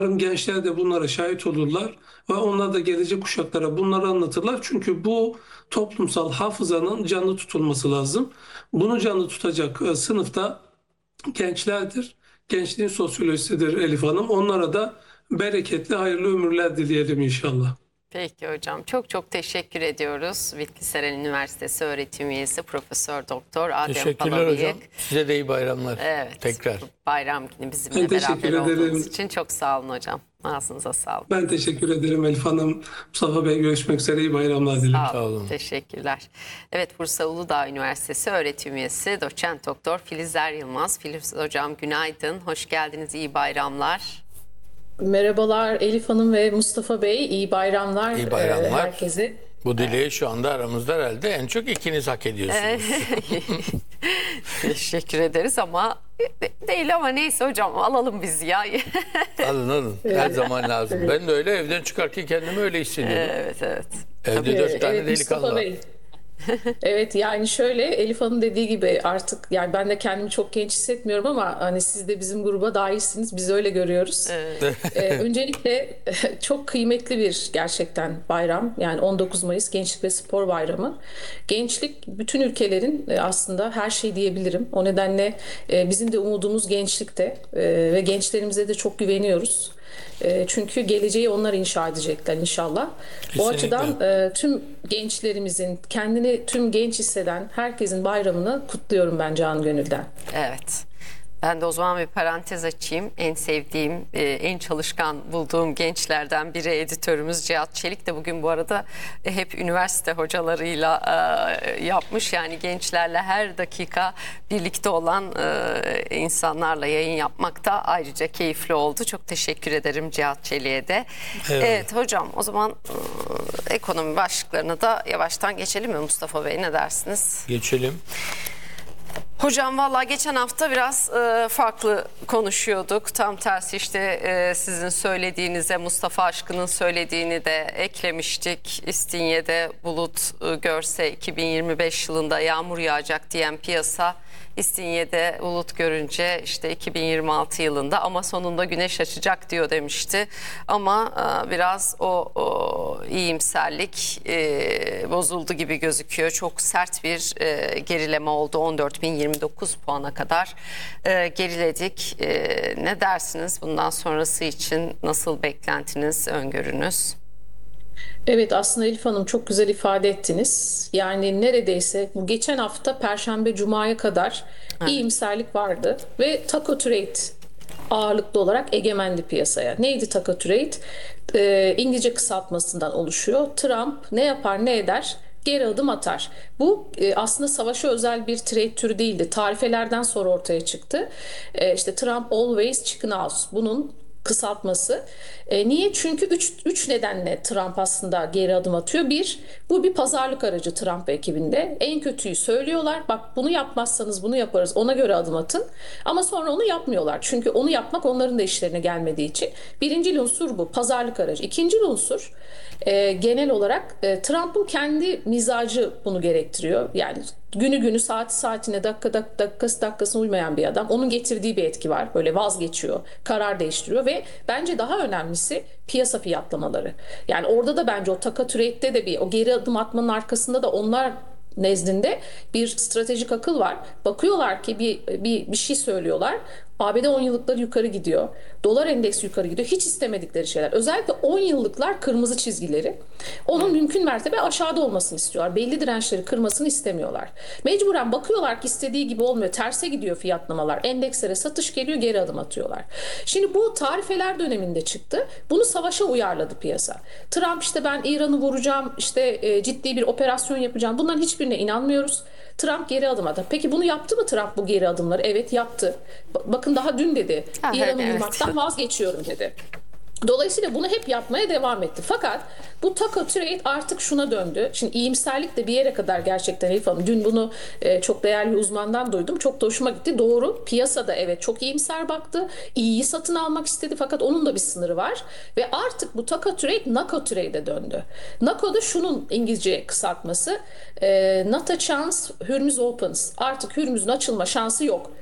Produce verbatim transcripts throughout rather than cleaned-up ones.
gençler de bunlara şahit olurlar ve onlar da gelecek kuşaklara bunları anlatırlar. Çünkü bu toplumsal hafızanın canlı tutulması lazım. Bunu canlı tutacak e, sınıfta gençlerdir. Gençliğin sosyolojisidir Elif Hanım. Onlara da bereketli, hayırlı ömürler dileyelim inşallah. Peki hocam. Çok çok teşekkür ediyoruz. Bitliseren Üniversitesi öğretim üyesi Profesör Doktor Adem Teşekkürler Palabıyık. hocam. Size de iyi bayramlar. Evet. Tekrar. Bayram günü bizimle Ben teşekkür beraber ederim. olduğunuz için çok sağ olun hocam. Ağzınıza sağlık. Ben teşekkür ederim Elif Hanım. Mustafa Bey, görüşmek üzere. İyi bayramlar dilerim. Sağ olun. Sağ olun. Teşekkürler. Evet, Bursa Uludağ Üniversitesi öğretim üyesi Doçent Doktor Filizler Yılmaz. Filiz hocam günaydın. Hoş geldiniz. İyi bayramlar. Merhabalar Elif Hanım ve Mustafa Bey. İyi bayramlar, İyi bayramlar. e, herkese. Bu dileği şu anda aramızda herhalde en çok ikiniz hak ediyorsunuz. Teşekkür ederiz ama değil ama neyse hocam alalım biz ya. Alın alın. Her zaman lazım. Ben de öyle evden çıkarken kendimi öyle hissediyordum. Evet evet. Evde dört tane Evet, delikanlı Mustafa var. Bey. Evet, yani şöyle Elif Hanım dediği gibi artık yani ben de kendimi çok genç hissetmiyorum ama hani siz de bizim gruba dahilsiniz. Biz öyle görüyoruz. Ee, öncelikle çok kıymetli bir gerçekten bayram. Yani on dokuz Mayıs Gençlik ve Spor Bayramı. Gençlik bütün ülkelerin e, aslında her şey diyebilirim. O nedenle e, bizim de umudumuz gençlikte e, ve gençlerimize de çok güveniyoruz. E, Çünkü geleceği onlar inşa edecekler inşallah. Kesinlikle. O açıdan e, tüm gençlerimizin, kendini tüm genç hisseden herkesin bayramını kutluyorum ben canı gönülden. Evet. Ben de o zaman bir parantez açayım. En sevdiğim, e, en çalışkan bulduğum gençlerden biri editörümüz Cihat Çelik de bugün bu arada e, hep üniversite hocalarıyla e, yapmış. Yani gençlerle her dakika birlikte olan e, insanlarla yayın yapmak da ayrıca keyifli oldu. Çok teşekkür ederim Cihat Çelik'e de. Evet. Evet hocam, o zaman e, ekonomi başlıklarına da yavaştan geçelim mi Mustafa Bey, ne dersiniz? Geçelim. Hocam valla geçen hafta biraz e, farklı konuşuyorduk. Tam tersi işte e, sizin söylediğinize Mustafa Aşkın'ın söylediğini de eklemiştik. İstinye'de bulut e, görse iki bin yirmi beş yılında yağmur yağacak diyen piyasa İstinye'de bulut görünce işte iki bin yirmi altı yılında ama sonunda güneş açacak diyor demişti. Ama e, biraz o, o iyimserlik e, bozuldu gibi gözüküyor. Çok sert bir e, gerileme oldu. on dört bin yirmi dokuz puana kadar e, geriledik. E, ne dersiniz bundan sonrası için? Nasıl beklentiniz, öngörünüz? Evet, aslında Elif Hanım çok güzel ifade ettiniz. Yani neredeyse bu geçen hafta Perşembe Cuma'ya kadar iyimserlik vardı ve taco trade ağırlıklı olarak egemendi piyasaya. Neydi taco trade? Ee, İngilizce kısaltmasından oluşuyor. Trump ne yapar ne eder? Geri adım atar. Bu e, aslında savaşa özel bir trade türü değildi. Tarifelerden sonra ortaya çıktı. E, işte Trump always chicken house. Bunun kısaltması. E, niye? Çünkü üç, üç nedenle Trump aslında geri adım atıyor. Bir, bu bir pazarlık aracı Trump ekibinde. En kötüyü söylüyorlar. Bak bunu yapmazsanız bunu yaparız. Ona göre adım atın. Ama sonra onu yapmıyorlar. Çünkü onu yapmak onların da işlerine gelmediği için. Birinci unsur bu. Pazarlık aracı. İkinci unsur e, genel olarak e, Trump'ın kendi mizacı bunu gerektiriyor. Yani günü günü saati saatine dakika dak, dakikası dakikasına uymayan bir adam. Onun getirdiği bir etki var. Böyle vazgeçiyor, karar değiştiriyor ve bence daha önemlisi piyasa fiyatlamaları. Yani orada da bence o taka trade'de de bir o geri adım atmanın arkasında da onlar nezdinde bir stratejik akıl var. Bakıyorlar ki bir bir bir şey söylüyorlar. A B D on yıllıkları yukarı gidiyor. Dolar endeksi yukarı gidiyor. Hiç istemedikleri şeyler. Özellikle on yıllıklar kırmızı çizgileri. Onun mümkün mertebe aşağıda olmasını istiyorlar. Belli dirençleri kırmasını istemiyorlar. Mecburen bakıyorlar ki istediği gibi olmuyor. Terse gidiyor fiyatlamalar. Endekslere satış geliyor, geri adım atıyorlar. Şimdi bu tarifeler döneminde çıktı. Bunu savaşa uyarladı piyasa. Trump işte ben İran'ı vuracağım, işte e, ciddi bir operasyon yapacağım. Bunların hiçbirine inanmıyoruz. Trump geri adım attı. Peki bunu yaptı mı Trump bu geri adımları? Evet, yaptı. Bakın daha dün dedi. Ha, İran'ı evet. vurmaktan vazgeçiyorum dedi. Dolayısıyla bunu hep yapmaya devam etti. Fakat bu taco trade artık şuna döndü. Şimdi iyimserlik de bir yere kadar gerçekten Elif Hanım. Dün bunu e, çok değerli bir uzmandan duydum. Çok da hoşuma gitti. Doğru. Piyasada evet çok iyimser baktı. İyiyi satın almak istedi. Fakat onun da bir sınırı var. Ve artık bu taco trade naco trade'e döndü. Naco da şunun İngilizce kısaltması. E, not a chance, Hürmüz opens. Artık Hürmüz'ün açılma şansı yok.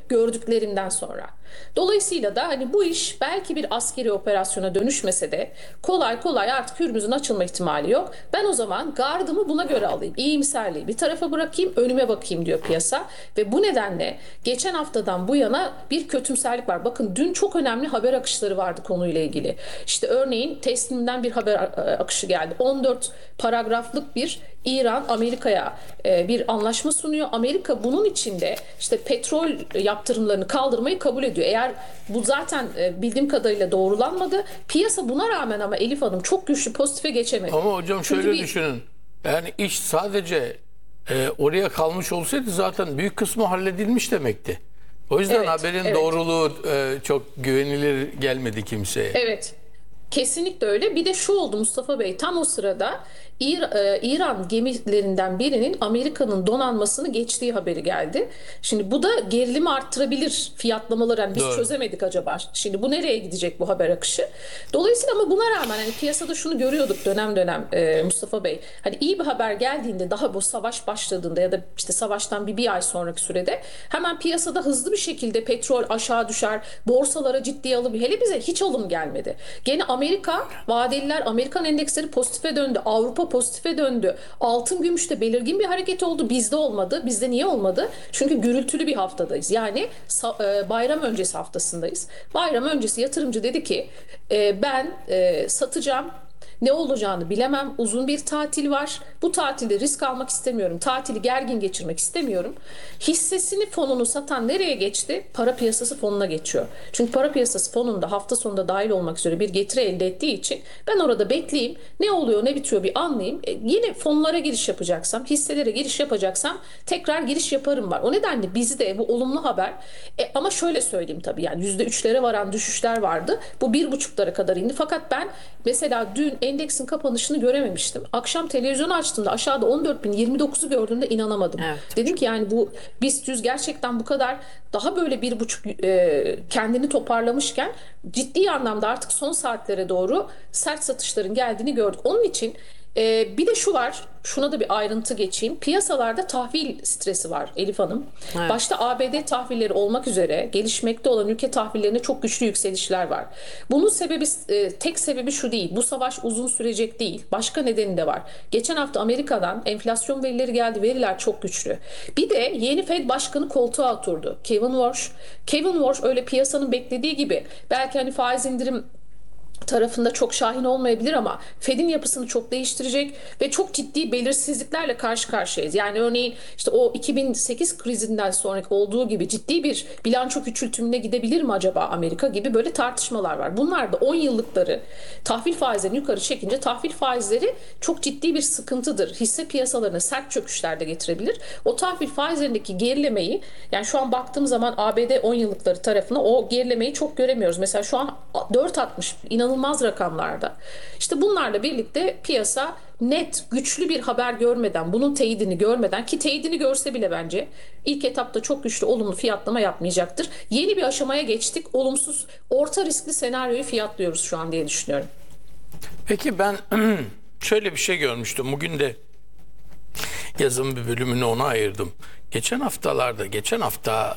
gördüklerinden sonra. Dolayısıyla da hani bu iş belki bir askeri operasyona dönüşmese de kolay kolay artık Hürmüz'ün açılma ihtimali yok. Ben o zaman gardımı buna göre alayım. İyimserliği bir tarafa bırakayım, önüme bakayım diyor piyasa. Ve bu nedenle geçen haftadan bu yana bir kötümserlik var. Bakın dün çok önemli haber akışları vardı konuyla ilgili. İşte örneğin teslimden bir haber akışı geldi. on dört paragraflık bir İran Amerika'ya bir anlaşma sunuyor. Amerika bunun içinde işte petrol yaptırımlarını kaldırmayı kabul ediyor. Eğer bu zaten bildiğim kadarıyla doğrulanmadı. Piyasa buna rağmen ama Elif Hanım çok güçlü pozitife geçemedi. Ama hocam şöyle Çünkü bir... düşünün. Yani iş sadece e, oraya kalmış olsaydı zaten büyük kısmı halledilmiş demekti. O yüzden Evet, haberin evet. doğruluğu e, çok güvenilir gelmedi kimseye. Evet. Kesinlikle öyle. Bir de şu oldu Mustafa Bey, tam o sırada İr, e, İran gemilerinden birinin Amerika'nın donanmasını geçtiği haberi geldi. Şimdi bu da gerilimi arttırabilir fiyatlamaları. Yani biz Doğru. çözemedik acaba. Şimdi bu nereye gidecek bu haber akışı? Dolayısıyla ama buna rağmen hani piyasada şunu görüyorduk dönem dönem e, Mustafa Bey. Hani iyi bir haber geldiğinde, daha bu savaş başladığında ya da işte savaştan bir, bir ay sonraki sürede hemen piyasada hızlı bir şekilde petrol aşağı düşer. Borsalara ciddi alım, hele bize hiç alım gelmedi. Gene Amerika vadeliler, Amerikan endeksleri pozitife döndü. Avrupa pozitife döndü. Altın gümüşte belirgin bir hareket oldu. Bizde olmadı. Bizde niye olmadı? Çünkü gürültülü bir haftadayız. Yani bayram öncesi haftasındayız. Bayram öncesi yatırımcı dedi ki ben satacağım. Ne olacağını bilemem. Uzun bir tatil var. Bu tatilde risk almak istemiyorum. Tatili gergin geçirmek istemiyorum. Hissesini, fonunu satan nereye geçti? Para piyasası fonuna geçiyor. Çünkü para piyasası fonunda hafta sonunda dahil olmak üzere bir getiri elde ettiği için ben orada bekleyeyim. Ne oluyor, ne bitiyor bir anlayayım. E, yine fonlara giriş yapacaksam, hisselere giriş yapacaksam tekrar giriş yaparım var. O nedenle bizde bu olumlu haber. E, ama şöyle söyleyeyim tabii, yani yüzde üçlere varan düşüşler vardı. Bu bir buçuklara kadar indi. Fakat ben mesela dün endeksin kapanışını görememiştim. Akşam televizyonu açtığımda aşağıda on dört bin yirmi dokuzu gördüğümde inanamadım. Evet. Dedim ki yani bu BIST yüz gerçekten bu kadar daha böyle bir buçuk e, kendini toparlamışken ciddi anlamda artık son saatlere doğru sert satışların geldiğini gördük. Onun için Ee, bir de şu var, şuna da bir ayrıntı geçeyim. Piyasalarda tahvil stresi var Elif Hanım. Evet. Başta A B D tahvilleri olmak üzere gelişmekte olan ülke tahvillerine çok güçlü yükselişler var. Bunun sebebi, e, tek sebebi şu değil. Bu savaş uzun sürecek değil. Başka nedeni de var. Geçen hafta Amerika'dan enflasyon verileri geldi. Veriler çok güçlü. Bir de yeni Fed Başkanı koltuğa oturdu. Kevin Warsh. Kevin Warsh öyle piyasanın beklediği gibi belki hani faiz indirim tarafında çok şahin olmayabilir ama Fed'in yapısını çok değiştirecek ve çok ciddi belirsizliklerle karşı karşıyayız. Yani örneğin işte o iki bin sekiz krizinden sonraki olduğu gibi ciddi bir bilanço küçültümüne gidebilir mi acaba Amerika gibi böyle tartışmalar var. Bunlar da on yıllıkları tahvil faizlerini yukarı çekince tahvil faizleri çok ciddi bir sıkıntıdır. Hisse piyasalarına sert çöküşler de getirebilir. O tahvil faizlerindeki gerilemeyi, yani şu an baktığım zaman A B D on yıllıkları tarafına o gerilemeyi çok göremiyoruz. Mesela şu an dört altmış inanılmaz rakamlarda. İşte bunlarla birlikte piyasa net, güçlü bir haber görmeden, bunun teyidini görmeden, ki teyidini görse bile bence ilk etapta çok güçlü olumlu fiyatlama yapmayacaktır. Yeni bir aşamaya geçtik. Olumsuz, orta riskli senaryoyu fiyatlıyoruz şu an diye düşünüyorum. Peki ben şöyle bir şey görmüştüm. Bugün de yazın bir bölümünü ona ayırdım. Geçen haftalarda, geçen hafta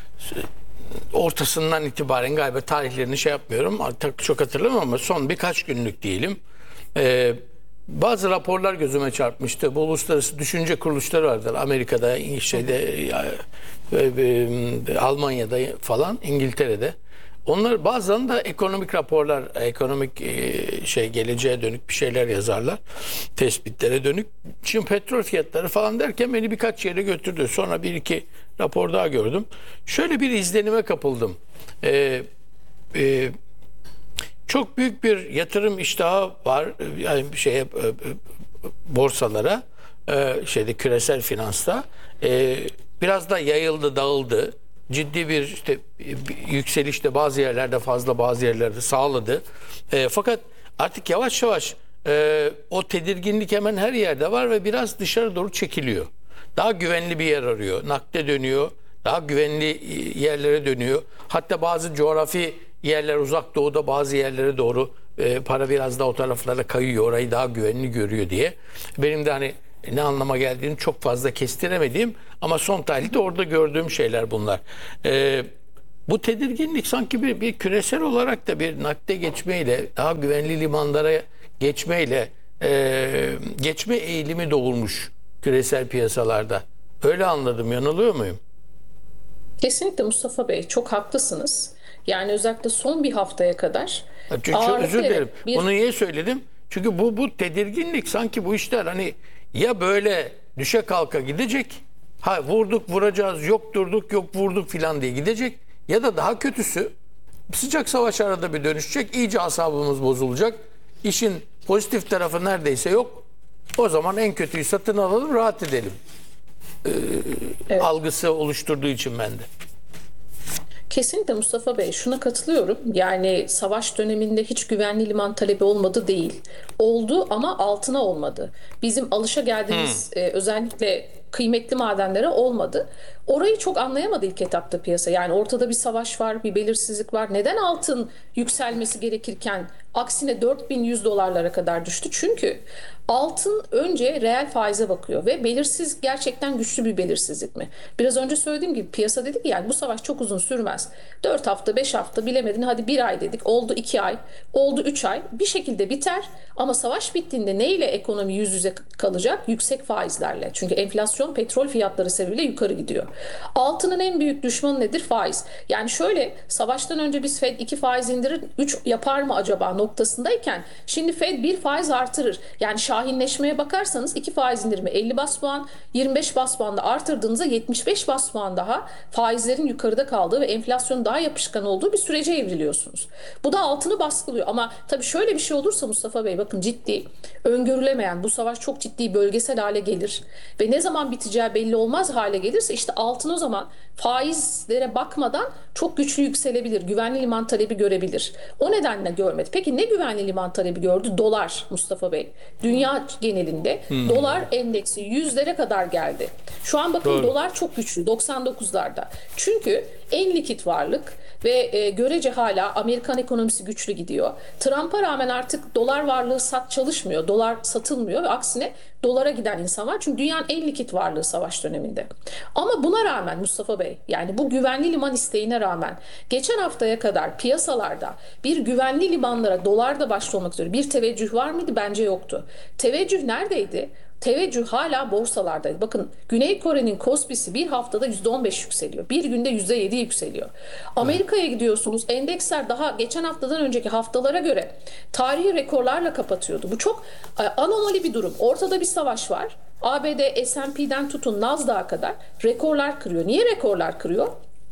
ortasından itibaren galiba tarihlerini şey yapmıyorum. Artık çok hatırlamam ama son birkaç günlük diyelim. Ee, bazı raporlar gözüme çarpmıştı. Bu uluslararası düşünce kuruluşları vardır. Amerika'da, şeyde, e, e, Almanya'da falan, İngiltere'de. Onlar bazen de ekonomik raporlar, ekonomik e, şey geleceğe dönük bir şeyler yazarlar. Tespitlere dönük. Şimdi petrol fiyatları falan derken beni birkaç yere götürdü. Sonra bir iki rapor daha gördüm. Şöyle bir izlenime kapıldım. E, e, çok büyük bir yatırım iştahı var. Yani şeye, e, borsalara, e, şeyde küresel finansta. E, biraz da yayıldı, dağıldı. Ciddi bir işte bir yükselişte bazı yerlerde fazla, bazı yerlerde sağladı. E, fakat artık yavaş yavaş e, o tedirginlik hemen her yerde var ve biraz dışarı doğru çekiliyor. Daha güvenli bir yer arıyor. Nakde dönüyor. Daha güvenli yerlere dönüyor. Hatta bazı coğrafi yerler, uzak doğuda bazı yerlere doğru e, para biraz da o taraflara kayıyor. Orayı daha güvenli görüyor diye. Benim de hani ne anlama geldiğini çok fazla kestiremediğim ama son tahlilde orada gördüğüm şeyler bunlar. Ee, bu tedirginlik sanki bir, bir küresel olarak da bir nakde geçmeyle, daha güvenli limanlara geçmeyle e, geçme eğilimi doğurmuş küresel piyasalarda. Öyle anladım, yanılıyor muyum? Kesinlikle Mustafa Bey, çok haklısınız. Yani özellikle son bir haftaya kadar Çünkü çok ağırlıklı, özür dilerim. evet, bir... Bunu niye söyledim? Çünkü bu bu tedirginlik sanki bu işler hani ya böyle düşe kalka gidecek. Ha vurduk vuracağız, yok durduk, yok vurduk filan diye gidecek. Ya da daha kötüsü sıcak savaş arada bir dönüşecek. İyice asabımız bozulacak. İşin pozitif tarafı neredeyse yok. O zaman en kötüyü satın alalım, rahat edelim. Ee, Evet. Algısı oluşturduğu için ben de. Kesinlikle Mustafa Bey, şuna katılıyorum. Yani savaş döneminde hiç güvenli liman talebi olmadı değil. Oldu ama altına olmadı. Bizim alışageldiğimiz e, özellikle kıymetli madenlere olmadı. Orayı çok anlayamadı ilk etapta piyasa. Yani ortada bir savaş var, bir belirsizlik var. Neden altın yükselmesi gerekirken aksine dört bin yüz dolarlara kadar düştü? Çünkü altın önce reel faize bakıyor ve belirsiz, gerçekten güçlü bir belirsizlik mi? Biraz önce söylediğim gibi piyasa dedi ki yani bu savaş çok uzun sürmez. dört hafta, beş hafta, bilemedin hadi bir ay dedik. Oldu iki ay, oldu üç ay. Bir şekilde biter ama savaş bittiğinde neyle ekonomi yüz yüze kalacak? Yüksek faizlerle. Çünkü enflasyon petrol fiyatları sebebiyle yukarı gidiyor. Altının en büyük düşmanı nedir? Faiz. Yani şöyle, savaştan önce biz Fed iki faiz indirir, üç yapar mı acaba noktasındayken şimdi Fed bir faiz artırır. Yani şahinleşmeye bakarsanız iki faiz indirimi elli bas puan, yirmi beş bas puan da artırdığınızda yetmiş beş bas puan daha faizlerin yukarıda kaldığı ve enflasyonun daha yapışkan olduğu bir sürece evriliyorsunuz. Bu da altını baskılıyor. Ama tabii şöyle bir şey olursa Mustafa Bey, bakın ciddi, öngörülemeyen, bu savaş çok ciddi bölgesel hale gelir ve ne zaman biteceği belli olmaz hale gelirse işte altın o zaman faizlere bakmadan çok güçlü yükselebilir. Güvenli liman talebi görebilir. O nedenle görmedi. Peki ne güvenli liman talebi gördü? Dolar Mustafa Bey. Dünya genelinde hmm. dolar endeksi yüzlere kadar geldi. Şu an bakın Doğru. dolar çok güçlü, doksan dokuzlarda. Çünkü en likit varlık ve e, görece hala Amerikan ekonomisi güçlü gidiyor. Trump'a rağmen artık dolar varlığı sat çalışmıyor. Dolar satılmıyor ve aksine dolara giden insan var. Çünkü dünyanın en likit varlığı savaş döneminde. Ama buna rağmen Mustafa Bey, yani bu güvenli liman isteğine rağmen geçen haftaya kadar piyasalarda bir güvenli limanlara dolarda başta olmak üzere bir teveccüh var mıydı? Bence yoktu. Teveccüh neredeydi? Teveccüh hala borsalardaydı. Bakın Güney Kore'nin Kospi'si bir haftada yüzde on beş yükseliyor. Bir günde yüzde yedi yükseliyor. Amerika'ya gidiyorsunuz. Endeksler daha geçen haftadan önceki haftalara göre tarihi rekorlarla kapatıyordu. Bu çok anomali bir durum. Ortada bir savaş var. A B D S and P'den tutun Nasdaq'a kadar rekorlar kırıyor. Niye rekorlar kırıyor?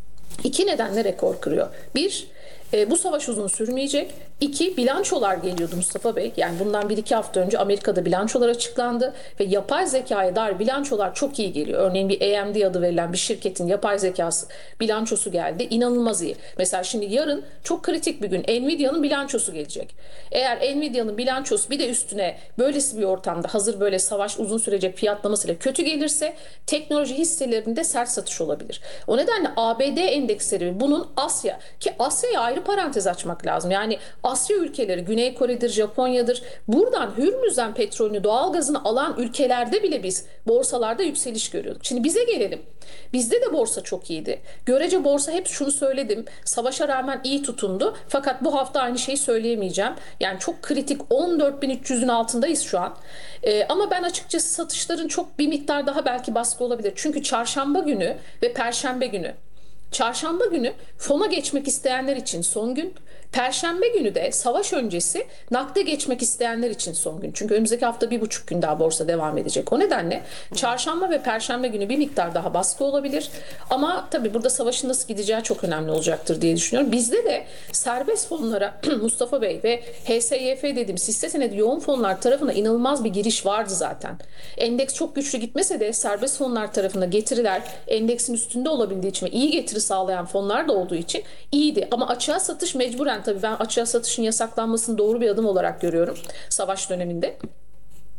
İki nedenle rekor kırıyor. Bir, E, bu savaş uzun sürmeyecek. İki, bilançolar geliyordu Mustafa Bey. Yani bundan bir iki hafta önce Amerika'da bilançolar açıklandı ve yapay zekaya dair bilançolar çok iyi geliyor. Örneğin bir A M D adı verilen bir şirketin yapay zekası bilançosu geldi. İnanılmaz iyi. Mesela şimdi yarın çok kritik bir gün, Nvidia'nın bilançosu gelecek. Eğer Nvidia'nın bilançosu bir de üstüne böylesi bir ortamda hazır böyle savaş uzun sürecek fiyatlamasıyla kötü gelirse teknoloji hisselerinde sert satış olabilir. O nedenle A B D endeksleri, bunun Asya, ki Asya'ya ayrı parantez açmak lazım. Yani Asya ülkeleri, Güney Kore'dir, Japonya'dır. Buradan Hürmüz'den petrolünü, doğalgazını alan ülkelerde bile biz borsalarda yükseliş görüyorduk. Şimdi bize gelelim. Bizde de borsa çok iyiydi. Görece borsa, hep şunu söyledim, savaşa rağmen iyi tutundu. Fakat bu hafta aynı şeyi söyleyemeyeceğim. Yani çok kritik on dört bin üç yüzün altındayız şu an. Ee, ama ben açıkçası satışların çok bir miktar daha belki baskı olabilir. Çünkü çarşamba günü ve perşembe günü Çarşamba günü fona geçmek isteyenler için son gün. Perşembe günü de savaş öncesi nakde geçmek isteyenler için son gün. Çünkü önümüzdeki hafta bir buçuk gün daha borsa devam edecek. O nedenle çarşamba ve perşembe günü bir miktar daha baskı olabilir. Ama tabii burada savaşın nasıl gideceği çok önemli olacaktır diye düşünüyorum. Bizde de serbest fonlara Mustafa Bey ve H S Y F dediğimiz hisse senedi yoğun fonlar tarafına inanılmaz bir giriş vardı zaten. Endeks çok güçlü gitmese de serbest fonlar tarafına getiriler endeksin üstünde olabildiği için ve iyi getiri sağlayan fonlar da olduğu için iyiydi. Ama açığa satış mecburen, tabii ben açığa satışın yasaklanmasını doğru bir adım olarak görüyorum savaş döneminde.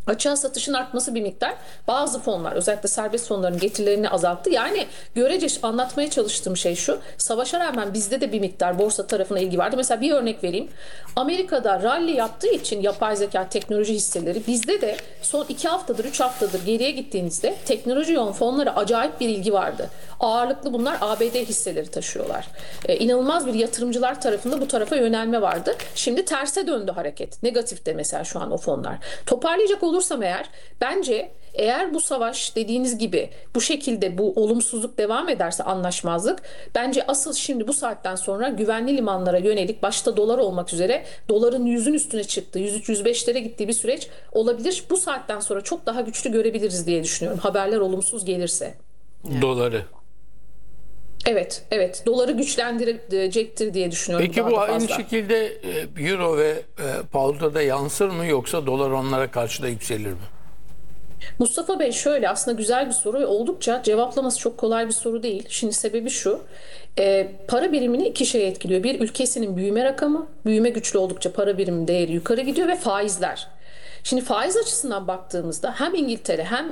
Açığa satışın artması bir miktar bazı fonlar, özellikle serbest fonların getirilerini azalttı. Yani görece anlatmaya çalıştığım şey şu: savaşa rağmen bizde de bir miktar borsa tarafına ilgi vardı. Mesela bir örnek vereyim. Amerika'da rally yaptığı için yapay zeka teknoloji hisseleri, bizde de son iki haftadır, üç haftadır geriye gittiğinizde teknoloji yoğun fonlara acayip bir ilgi vardı. Ağırlıklı bunlar A B D hisseleri taşıyorlar. Ee, inanılmaz bir yatırımcılar tarafında bu tarafa yönelme vardı. Şimdi terse döndü hareket. Negatifte mesela şu an o fonlar. Toparlayacak olursam eğer, bence eğer bu savaş dediğiniz gibi bu şekilde, bu olumsuzluk devam ederse, anlaşmazlık, bence asıl şimdi bu saatten sonra güvenli limanlara yönelik, başta dolar olmak üzere, doların yüzün üstüne çıktığı, yüz üç yüz beşlere gittiği bir süreç olabilir. Bu saatten sonra çok daha güçlü görebiliriz diye düşünüyorum, haberler olumsuz gelirse. Doları. Evet, evet. Doları güçlendirecektir diye düşünüyorum. Peki daha bu da aynı fazla. şekilde e, Euro ve e, Pound'a da yansır mı, yoksa dolar onlara karşı da yükselir mi? Mustafa Bey, şöyle, aslında güzel bir soru ve oldukça cevaplaması çok kolay bir soru değil. Şimdi sebebi şu: e, para birimini iki şey etkiliyor. Bir, ülkesinin büyüme rakamı. Büyüme güçlü oldukça para birimi değeri yukarı gidiyor ve faizler. Şimdi faiz açısından baktığımızda hem İngiltere hem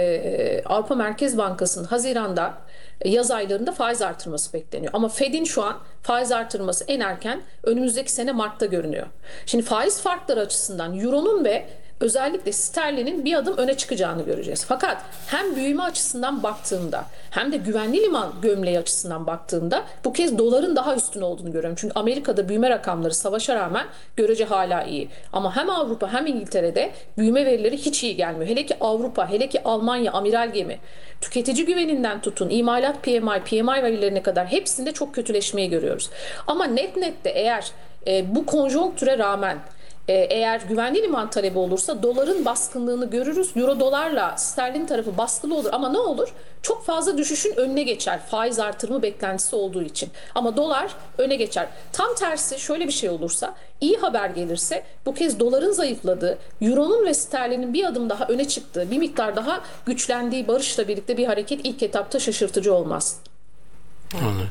e, Avrupa Merkez Bankası'nın Haziran'da, yaz aylarında faiz artırması bekleniyor. Ama Fed'in şu an faiz artırması en erken önümüzdeki sene Mart'ta görünüyor. Şimdi faiz farkları açısından Euro'nun ve özellikle sterlinin bir adım öne çıkacağını göreceğiz. Fakat hem büyüme açısından baktığımda hem de güvenli liman gömleği açısından baktığımda bu kez doların daha üstün olduğunu görüyorum. Çünkü Amerika'da büyüme rakamları savaşa rağmen görece hala iyi. Ama hem Avrupa hem İngiltere'de büyüme verileri hiç iyi gelmiyor. Hele ki Avrupa, hele ki Almanya amiral gemi, tüketici güveninden tutun, imalat P M I, P M I verilerine kadar hepsinde çok kötüleşmeyi görüyoruz. Ama net nette eğer e, bu konjonktüre rağmen eğer güvenli liman talebi olursa doların baskınlığını görürüz. Euro dolarla sterlin tarafı baskılı olur ama ne olur? Çok fazla düşüşün önüne geçer, faiz artırımı beklentisi olduğu için. Ama dolar öne geçer. Tam tersi şöyle bir şey olursa, iyi haber gelirse, bu kez doların zayıfladığı, euronun ve sterlinin bir adım daha öne çıktığı, bir miktar daha güçlendiği barışla birlikte bir hareket ilk etapta şaşırtıcı olmaz. Anladım.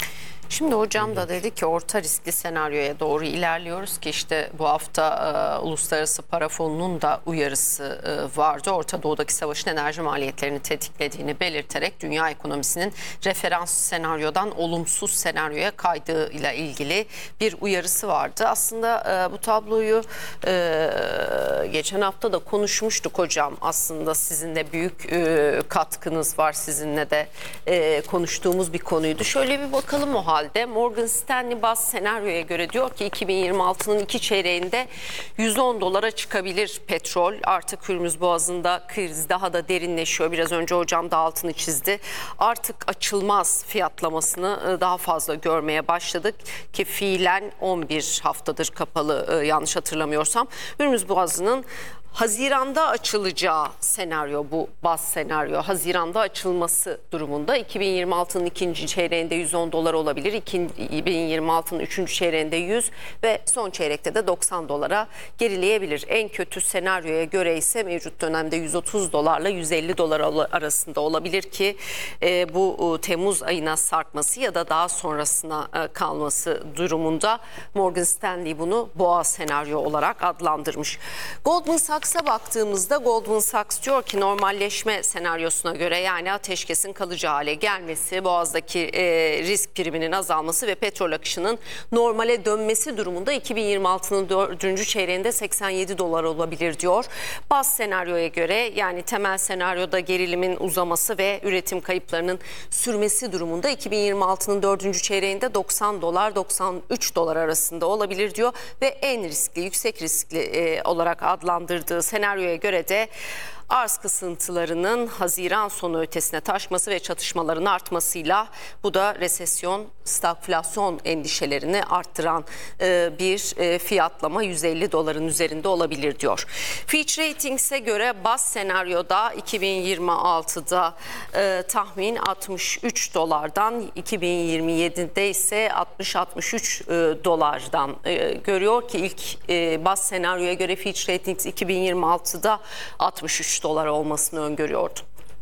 Şimdi hocam da dedi ki orta riskli senaryoya doğru ilerliyoruz ki işte bu hafta e, Uluslararası Para Fonu'nun da uyarısı e, vardı. Orta Doğu'daki savaşın enerji maliyetlerini tetiklediğini belirterek dünya ekonomisinin referans senaryodan olumsuz senaryoya kaydığıyla ilgili bir uyarısı vardı. Aslında e, bu tabloyu e, geçen hafta da konuşmuştuk hocam. Aslında sizin de büyük e, katkınız var, sizinle de e, konuştuğumuz bir konuydu. Şöyle bir bakalım o halde. Morgan Stanley baz senaryoya göre diyor ki iki bin yirmi altının iki çeyreğinde yüz on dolara çıkabilir petrol. Artık Hürmüz Boğazı'nda kriz daha da derinleşiyor. Biraz önce hocam da altını çizdi. Artık açılmaz fiyatlamasını daha fazla görmeye başladık ki fiilen on bir haftadır kapalı, yanlış hatırlamıyorsam. Hürmüz Boğazı'nın Haziran'da açılacağı senaryo, bu baz senaryo. Haziran'da açılması durumunda iki bin yirmi altının ikinci çeyreğinde yüz on dolar olabilir. iki bin yirmi altının üçüncü çeyreğinde yüz ve son çeyrekte de doksan dolara gerileyebilir. En kötü senaryoya göre ise mevcut dönemde yüz otuz dolarla yüz elli dolar arasında olabilir ki e, bu e, Temmuz ayına sarkması ya da daha sonrasına e, kalması durumunda Morgan Stanley bunu boğa senaryo olarak adlandırmış. Goldman Sachs Sachs'a baktığımızda Goldman Sachs diyor ki normalleşme senaryosuna göre, yani ateşkesin kalıcı hale gelmesi, boğazdaki e, risk priminin azalması ve petrol akışının normale dönmesi durumunda iki bin yirmi altının dördüncü çeyreğinde seksen yedi dolar olabilir diyor. Baz senaryoya göre, yani temel senaryoda gerilimin uzaması ve üretim kayıplarının sürmesi durumunda iki bin yirmi altının dördüncü çeyreğinde doksan dolar doksan üç dolar arasında olabilir diyor ve en riskli, yüksek riskli e, olarak adlandırdığı senaryoya göre de arz kısıntılarının Haziran sonu ötesine taşması ve çatışmaların artmasıyla bu da resesyon, stagflasyon endişelerini arttıran e, bir e, fiyatlama yüz elli doların üzerinde olabilir diyor. Fitch Ratings'e göre baz senaryoda iki bin yirmi altıda e, tahmin altmış üç dolardan, iki bin yirmi yedide ise altmış altmış üç e, dolardan e, görüyor ki ilk e, baz senaryoya göre Fitch Ratings iki bin yirmi altıda altmış üç dolar olmasını öngörüyordu.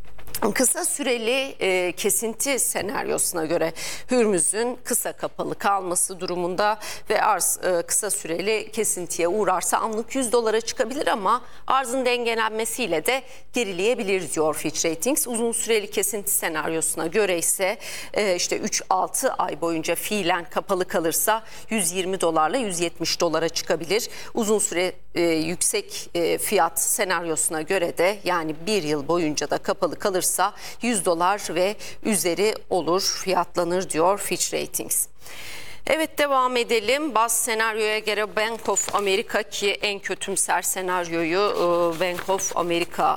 Kısa süreli e, kesinti senaryosuna göre Hürmüz'ün kısa kapalı kalması durumunda ve arz e, kısa süreli kesintiye uğrarsa anlık yüz dolara çıkabilir ama arzın dengelenmesiyle de gerileyebilir diyor Fitch Ratings. Uzun süreli kesinti senaryosuna göre ise e, işte üç altı ay boyunca fiilen kapalı kalırsa yüz yirmi dolarla yüz yetmiş dolara çıkabilir. Uzun süre e, yüksek e, fiyat senaryosuna göre de yani bir yıl boyunca da kapalı kalırsa yüz dolar ve üzeri olur, fiyatlanır diyor Fitch Ratings. Evet, devam edelim. Baz senaryoya göre Bank of America, ki en kötümser senaryoyu Bank of America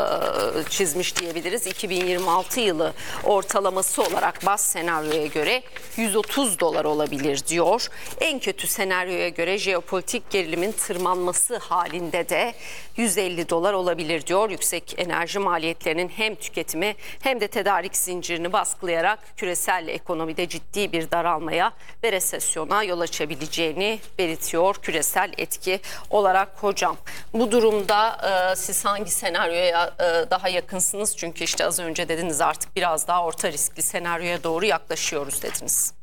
çizmiş diyebiliriz. iki bin yirmi altı yılı ortalaması olarak baz senaryoya göre yüz otuz dolar olabilir diyor. En kötü senaryoya göre jeopolitik gerilimin tırmanması halinde de yüz elli dolar olabilir diyor. Yüksek enerji maliyetlerinin hem tüketimi hem de tedarik zincirini baskılayarak küresel ekonomide ciddi bir daralmaya ve resesyona yol açabileceğini belirtiyor küresel etki olarak hocam. Bu durumda e, siz hangi senaryoya e, daha yakınsınız? Çünkü işte az önce dediniz artık biraz daha orta riskli senaryoya doğru yaklaşıyoruz dediniz.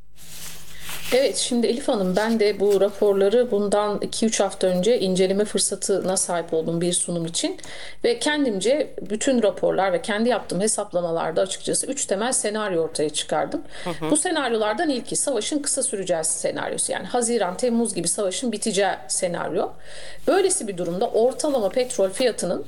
Evet, şimdi Elif Hanım, ben de bu raporları bundan iki üç hafta önce inceleme fırsatına sahip oldum bir sunum için. Ve kendimce bütün raporlar ve kendi yaptığım hesaplamalarda açıkçası üç temel senaryo ortaya çıkardım. Hı hı. Bu senaryolardan ilki savaşın kısa süreceği senaryosu. Yani Haziran, Temmuz gibi savaşın biteceği senaryo. Böylesi bir durumda ortalama petrol fiyatının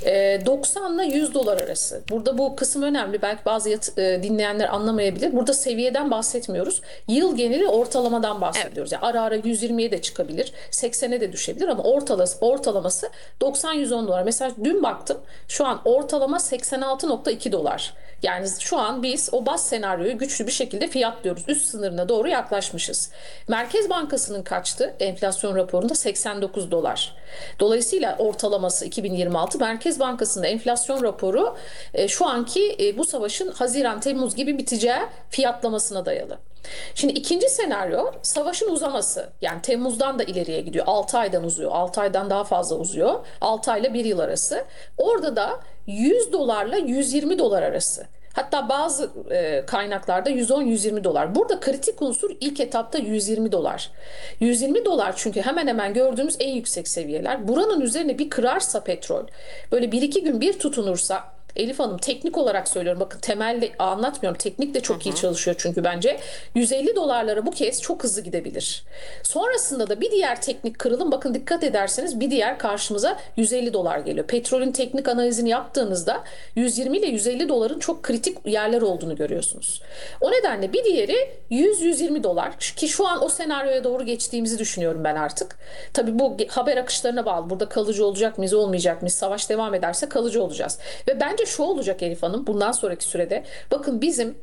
doksan ile yüz dolar arası. Burada bu kısım önemli. Belki bazı yat, dinleyenler anlamayabilir. Burada seviyeden bahsetmiyoruz. Yıl geneli ortalamadan bahsediyoruz. Evet. Yani ara ara yüz yirmiye de çıkabilir, seksene de düşebilir ama ortalaması, ortalaması doksan yüz on dolar. Mesela dün baktım, şu an ortalama seksen altı nokta iki dolar. Yani şu an biz o baz senaryoyu güçlü bir şekilde fiyatlıyoruz. Üst sınırına doğru yaklaşmışız. Merkez Bankası'nın kaçtı? Enflasyon raporunda seksen dokuz dolar. Dolayısıyla ortalaması iki bin yirmi altı. Merkez Bankası'nın enflasyon raporu e, şu anki e, bu savaşın Haziran, Temmuz gibi biteceği fiyatlamasına dayalı. Şimdi ikinci senaryo savaşın uzaması. Yani Temmuz'dan da ileriye gidiyor. altı aydan uzuyor. altı aydan daha fazla uzuyor. altı ayla bir yıl arası. Orada da yüz dolarla yüz yirmi dolar arası. Hatta bazı e, kaynaklarda yüz on yüz yirmi dolar. Burada kritik unsur ilk etapta yüz yirmi dolar. yüz yirmi dolar çünkü hemen hemen gördüğümüz en yüksek seviyeler. Buranın üzerine bir kırarsa petrol, böyle bir iki gün bir tutunursa, Elif Hanım teknik olarak söylüyorum, bakın temelde anlatmıyorum, teknik de çok hı hı. iyi çalışıyor çünkü bence yüz elli dolarlara bu kez çok hızlı gidebilir. Sonrasında da bir diğer teknik kırılım, bakın dikkat ederseniz bir diğer karşımıza yüz elli dolar geliyor. Petrolün teknik analizini yaptığınızda yüz yirmi ile yüz elli doların çok kritik yerler olduğunu görüyorsunuz. O nedenle bir diğeri yüz yüz yirmi dolar, ki şu an o senaryoya doğru geçtiğimizi düşünüyorum ben artık. Tabii bu haber akışlarına bağlı. Burada kalıcı olacak mıyız, olmayacak mıyız? Savaş devam ederse kalıcı olacağız. Ve bence şu olacak Elif Hanım, bundan sonraki sürede bakın bizim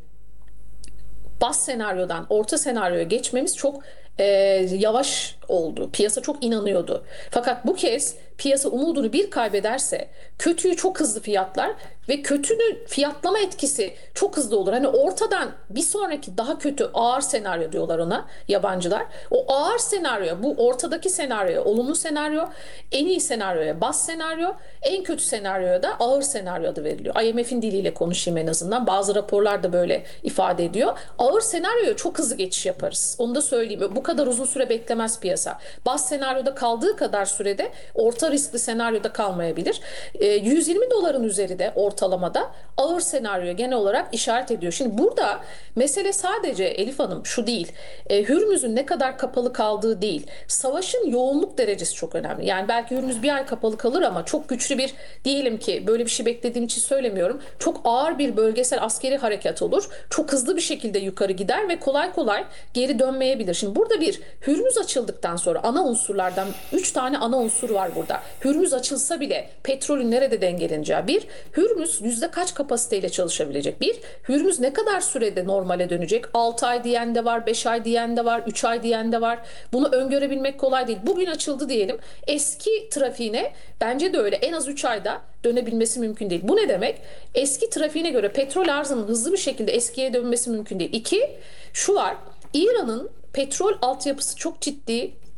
baz senaryodan orta senaryoya geçmemiz çok e, yavaş oldu. Piyasa çok inanıyordu. Fakat bu kez piyasa umudunu bir kaybederse kötüyü çok hızlı fiyatlar ve kötünün fiyatlama etkisi çok hızlı olur. Hani ortadan bir sonraki daha kötü ağır senaryo diyorlar ona yabancılar. O ağır senaryo, bu ortadaki senaryo olumlu senaryo, en iyi senaryoya baz senaryo, en kötü senaryoya da ağır senaryo adı veriliyor. I M F'in diliyle konuşayım en azından. Bazı raporlar da böyle ifade ediyor. Ağır senaryoya çok hızlı geçiş yaparız. Onu da söyleyeyim. Bu kadar uzun süre beklemez piyasa. Baz senaryoda kaldığı kadar sürede orta riskli senaryoda kalmayabilir. E, yüz yirmi doların üzeri de ortalamada ağır senaryo genel olarak işaret ediyor. Şimdi burada mesele sadece Elif Hanım şu değil. E, Hürmüz'ün ne kadar kapalı kaldığı değil. Savaşın yoğunluk derecesi çok önemli. Yani belki Hürmüz bir ay kapalı kalır ama çok güçlü bir, diyelim ki böyle bir şey beklediğim için söylemiyorum, çok ağır bir bölgesel askeri harekat olur. Çok hızlı bir şekilde yukarı gider ve kolay kolay geri dönmeyebilir. Şimdi burada bir Hürmüz açıldıktan sonra ana unsurlardan üç tane ana unsur var burada. Hürmüz açılsa bile petrolün nerede dengeleneceği. Bir, Hürmüz yüzde kaç kapasiteyle çalışabilecek? Bir, Hürmüz ne kadar sürede normale dönecek? altı ay diyen de var, beş ay diyen de var, üç ay diyen de var. Bunu öngörebilmek kolay değil. Bugün açıldı diyelim. Eski trafiğine bence de öyle en az üç ayda dönebilmesi mümkün değil. Bu ne demek? Eski trafiğine göre petrol arzının hızlı bir şekilde eskiye dönmesi mümkün değil. İki, şu var. İran'ın petrol altyapısı çok ciddi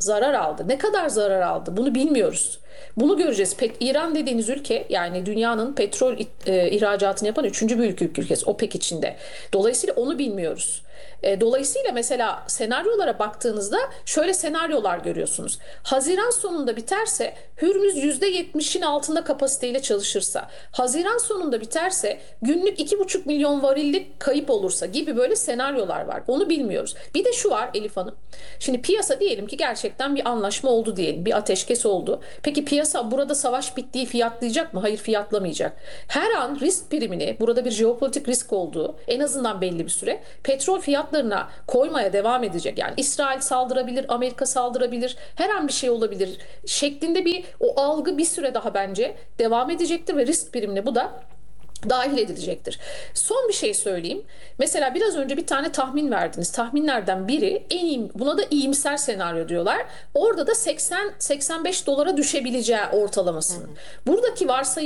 zarar aldı. Ne kadar zarar aldı bunu bilmiyoruz. Bunu göreceğiz. Pek İran dediğiniz ülke, yani dünyanın petrol e, ihracatını yapan üçüncü büyük ülkesi OPEC içinde. Dolayısıyla onu bilmiyoruz. E, dolayısıyla mesela senaryolara baktığınızda şöyle senaryolar görüyorsunuz. Haziran sonunda biterse, Hürmüz yüzde yetmişin altında kapasiteyle çalışırsa, Haziran sonunda biterse günlük iki buçuk milyon varillik kayıp olursa gibi böyle senaryolar var. Onu bilmiyoruz. Bir de şu var Elif Hanım. Şimdi piyasa diyelim ki gerçekten bir anlaşma oldu diyelim. Bir ateşkes oldu. Peki piyasa burada savaş bittiği fiyatlayacak mı? Hayır, fiyatlamayacak. Her an risk primini, burada bir jeopolitik risk olduğu en azından belli bir süre petrol fiyatlarına koymaya devam edecek. Yani İsrail saldırabilir, Amerika saldırabilir, her an bir şey olabilir şeklinde bir o algı bir süre daha bence devam edecektir ve risk primine bu da dahil edilecektir. Son bir şey söyleyeyim. Mesela biraz önce bir tane tahmin verdiniz. Tahminlerden biri en iyi, buna da iyimser senaryo diyorlar. Orada da seksen seksen beş dolara düşebileceği ortalamasını. Buradaki varsayım